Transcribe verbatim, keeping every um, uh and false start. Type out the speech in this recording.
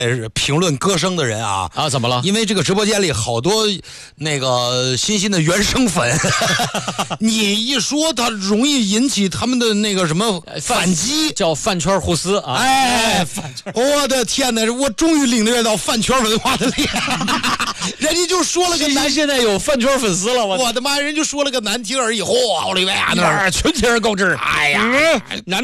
呃评论歌声的人啊啊，怎么了？ 因为这个直播间里好多那个新兴的原声粉，你一说他容易引起他们的那个什么反击， 叫饭圈互撕啊！ 哎，我的天哪！我终于领略到饭圈文化的厉害，人家就说了个难， 现在有饭圈粉丝了，我我的妈，人就说了个难听而已，嚯，奥利维亚那儿群情而攻之， 哎呀，难。